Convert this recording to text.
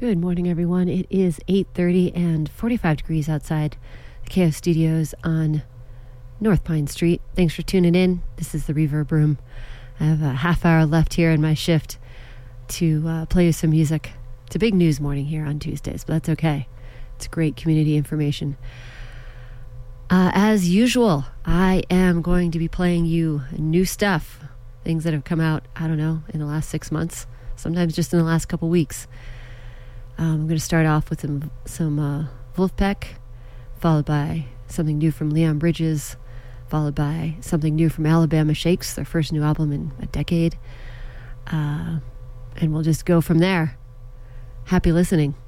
Good morning, everyone. It is 8:30 and 45 degrees outside the KF Studios on North Pine Street. Thanks for tuning in. This is the Reverb Room. I have a half hour left here in my shift to play you some music. It's a big news morning here on Tuesdays, but that's okay. It's great community information. As usual, I am going to be playing you new stuff, things that have come out, I don't know, in the last 6 months, sometimes just in the last couple weeks. I'm going to start off with some Wolfpack, followed by something new from Leon Bridges, followed by something new from Alabama Shakes, their first new album in a decade. And we'll just go from there. Happy listening.